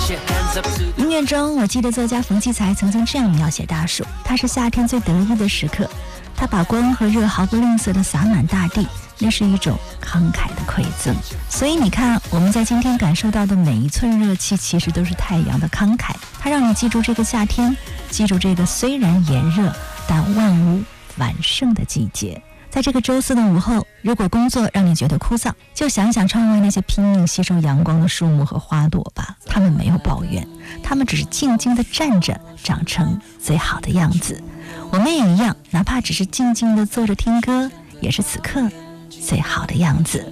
音乐中，我记得作家冯骥才曾经这样描写大树：它是夏天最得意的时刻，它把光和热毫不吝啬地洒满大地，那是一种慷慨的馈赠。所以你看，我们在今天感受到的每一寸热气，其实都是太阳的慷慨，它让你记住这个夏天，记住这个虽然炎热但万物繁盛的季节。在这个周四的午后，如果工作让你觉得枯燥，就想想窗外那些拼命吸收阳光的树木和花朵吧，它们没有抱怨，它们只是静静地站着，长成最好的样子。我们也一样，哪怕只是静静地坐着听歌，也是此刻最好的样子。